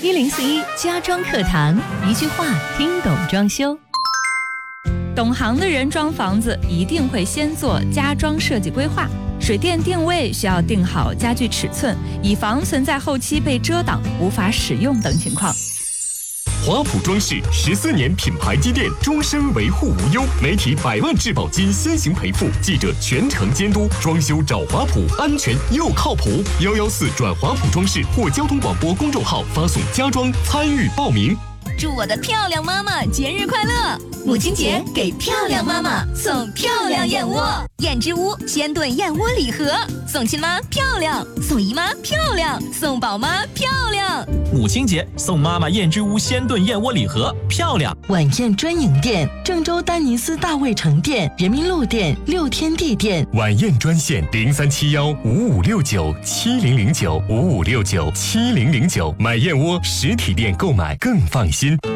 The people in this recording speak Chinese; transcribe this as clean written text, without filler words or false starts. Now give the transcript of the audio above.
1041家装课堂，一句话听懂装修。懂行的人装房子一定会先做家装设计规划，水电定位需要定好家具尺寸，以防存在后期被遮挡无法使用等情况。 华普装饰14年品牌积淀，终身维护无忧，媒体100万质保金先行赔付，记者全程监督，装修找华普，安全又靠谱。114转华普装饰或交通广播公众号发送家装参与报名。 祝我的漂亮妈妈节日快乐！母亲节给漂亮妈妈送漂亮燕窝，燕之屋鲜炖燕窝礼盒，送亲妈漂亮，送姨妈漂亮，送宝妈漂亮。 母亲节送妈妈燕之屋鲜炖燕窝礼盒，漂亮。 晚宴专营店：郑州丹尼斯大卫城店、人民路店、六天地店。 晚宴专线03715569700955697009，买燕窝实体店购买更放心。